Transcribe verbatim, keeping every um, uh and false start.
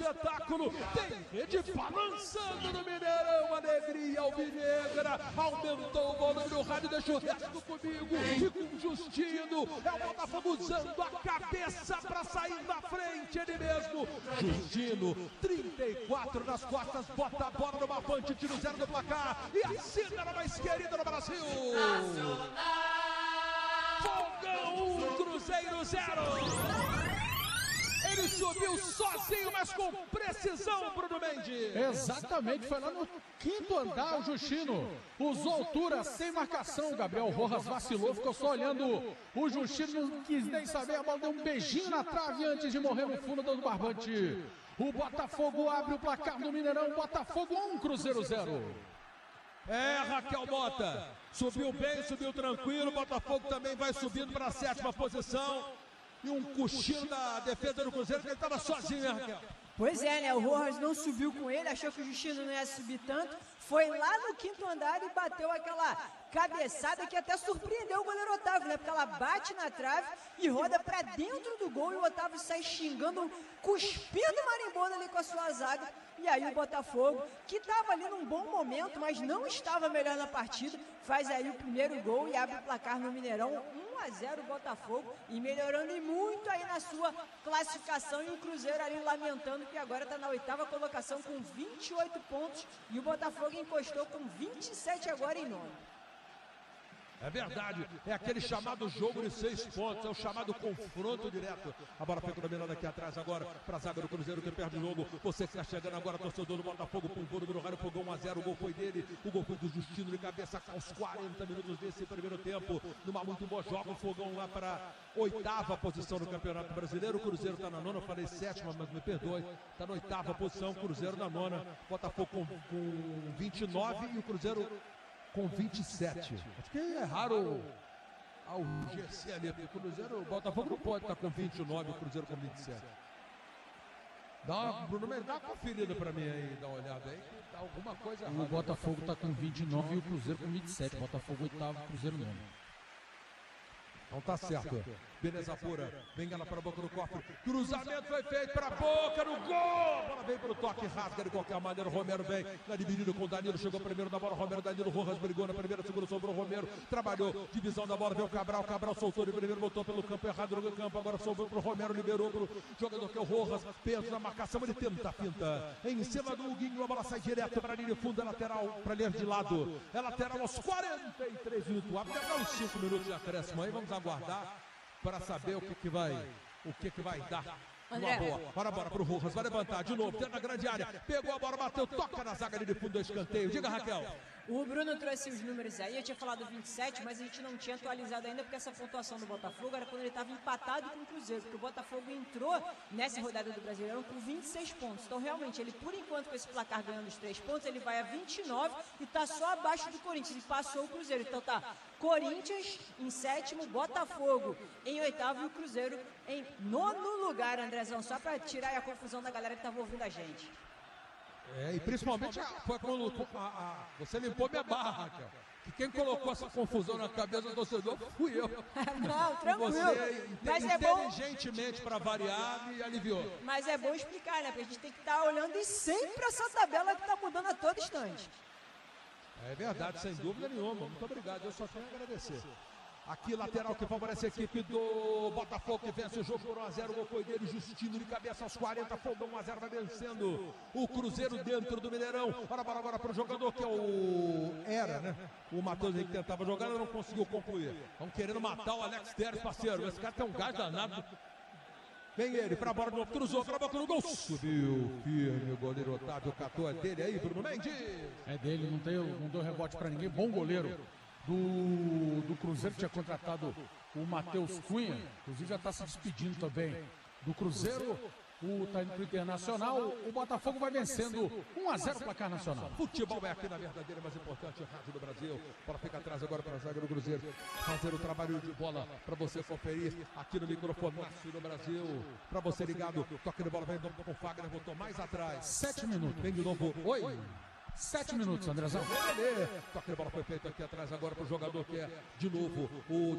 espetáculo. Tem rede balançando no Mineirão. Alegria alvinegra. Aumentou o volume do rádio. Deixa o resto comigo. E com o Justino. É o Botafogo usando a cabeça para sair na frente. Ele mesmo. Justino, trinta e quatro nas costas. Bota a bola no avante. Tira o zero do placar. E a cena mais querida no Brasil. Fogão um, Cruzeiro zero. Ele subiu sozinho, mas com precisão, Bruno Mendes. Exatamente, foi lá no quinto andar o Justino. Usou altura sem marcação. Gabriel Rojas vacilou, ficou só olhando. O Justino não quis nem saber. A bola deu um beijinho na trave antes de morrer no fundo do barbante. O Botafogo abre o placar no Mineirão. Botafogo um, Cruzeiro zero. É, Raquel Mota. Subiu bem, subiu tranquilo. Botafogo também vai subindo para a sétima posição. E um cochilo da defesa do Cruzeiro, que ele estava sozinho, né, Raquel? Pois é, né? O Rojas não subiu com ele, achou que o Justino não ia subir tanto. Foi lá no quinto andar e bateu aquela cabeçada que até surpreendeu o goleiro Otávio, né? Porque ela bate na trave e roda pra dentro do gol e o Otávio sai xingando, cuspindo marimbondo ali com a sua zaga. E aí o Botafogo, que estava ali num bom momento, mas não estava melhor na partida, faz aí o primeiro gol e abre o placar no Mineirão. um a zero Botafogo e melhorando e muito aí na sua classificação. E o Cruzeiro ali lamentando que agora está na oitava colocação com vinte e oito pontos e o Botafogo encostou com vinte e sete agora em nono. É verdade, é aquele chamado jogo de seis pontos, é o chamado confronto direto. A bola foi dominada aqui atrás agora para a zaga do Cruzeiro que perde o jogo. Você que está chegando agora, torcedor do Botafogo, com o gol no rádio, fogou um a zero, o gol foi dele, o gol foi do Justino de cabeça aos quarenta minutos desse primeiro tempo. Numa muito boa joga, o Fogão lá para a oitava posição do Campeonato Brasileiro. O Cruzeiro está na nona, eu falei sétima, mas me perdoe, está na oitava posição, Cruzeiro na nona, Botafogo com, com vinte e nove e o Cruzeiro com vinte e sete. Acho que é raro ao G C ali, porque o Cruzeiro, o Botafogo não pode estar com vinte e nove, o Cruzeiro com vinte e sete. Dá uma, Bruno Mendes, dá uma conferida pra mim aí, dá uma olhada aí, que dá alguma coisa errada. O Botafogo está com vinte e nove e o Cruzeiro com vinte e sete. Botafogo oitavo, Cruzeiro nono. Não tá certo. Beleza pura. Vem ela para a boca do cofre. Cruzamento foi feito para a boca no gol. A bola vem para o toque, rasga de qualquer maneira. O Romero vem na dividida com o Danilo. Chegou primeiro na bola. Romero, Danilo, Rojas brigou na primeira, segunda, sobrou o Romero. Trabalhou, divisão da bola. Veio o Cabral. Cabral soltou de primeiro, voltou pelo campo errado no campo. Agora sobrou para o Romero, liberou para o jogador que é o Rojas. Peso na marcação. Ele tenta a finta. Em cima do Huguinho, a bola sai direto para a linha funda lateral, para linha de lado. É lateral aos quarenta e três minutos. Até dar uns cinco minutos de acréscimo aí. Vamos aguardar para saber o que, que vai o que, que vai dar. Uma boa. Bora, bora pro Rojas. Vai levantar de novo. Dentro da grande área. Pegou a bola, bateu, toca na zaga de fundo do escanteio. Diga, Raquel. O Bruno trouxe os números aí. Eu tinha falado vinte e sete, mas a gente não tinha atualizado ainda porque essa pontuação do Botafogo era quando ele estava empatado com o Cruzeiro. Porque o Botafogo entrou nessa rodada do Brasileirão com vinte e seis pontos. Então, realmente, ele, por enquanto, com esse placar ganhando os três pontos, ele vai a vinte e nove e tá só abaixo do Corinthians. E passou o Cruzeiro. Então, tá Corinthians em sétimo, Botafogo em oitavo e o Cruzeiro em nono lugar, Andrezão. Só para tirar a confusão da galera que estava ouvindo a gente. É, e principalmente foi quando a, a, você limpou minha barra, Raquel. Que quem colocou essa confusão na cabeça do torcedor fui eu. Não, tranquilo. Você, mas inte, é bom, inteligentemente para variar, me aliviou. Mas é bom explicar, né? Porque a gente tem que estar tá olhando e sempre essa tabela que está mudando a todo instante. É verdade, sem dúvida nenhuma. Muito obrigado, eu só tenho a agradecer. Aqui, lateral que favorece a equipe do Botafogo, que vence o jogo por um a zero. O gol foi dele, Justino de cabeça aos quarenta. Fogão um a zero, vai vencendo o Cruzeiro dentro do Mineirão. Bora, bora, bora para o jogador que é o... Era, né? O Matheus que tentava jogar, não conseguiu concluir. Estão querendo matar o Alex Telles, parceiro. Esse cara tem um gás danado. Vem ele para a bola de novo, cruzou para a boca no gol. Subiu firme, o goleiro Otávio catou. É dele aí, Bruno Mendes. É dele, não, tem, não deu rebote para ninguém. Bom goleiro. Do, do Cruzeiro tinha contratado o Matheus Cunha, inclusive já está se despedindo também do Cruzeiro. O tá indo pro Internacional. O Botafogo vai vencendo um a zero placar nacional. Futebol é aqui na verdadeira, mais importante rádio do Brasil. Bola fica atrás agora para a zaga do Cruzeiro. Fazer o trabalho de bola para você conferir aqui no microfone do Brasil. Para você ligado, toque de bola, vem com o Fagner, botou mais atrás. Sete minutos. Vem de novo. Oi. Sete minutos, Andrezão. Toque de bola foi feito aqui atrás agora para o jogador que é de novo o